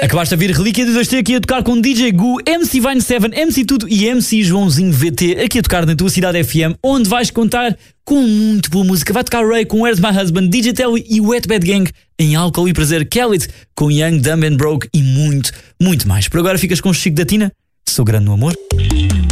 Acabaste a ver Relíquia de 2T aqui a tocar com DJ Gu, MC Vine 7, MC Tudo e MC Joãozinho VT aqui a tocar na tua cidade FM, onde vais contar com muito boa música. Vai tocar Ray com Where's My Husband, DJ Telly e Wet Bad Gang em Álcool e Prazer, Khalid com Young, Dumb and Broke e muito, muito mais. Por agora ficas com o Chico da Tina. Sou grande no amor.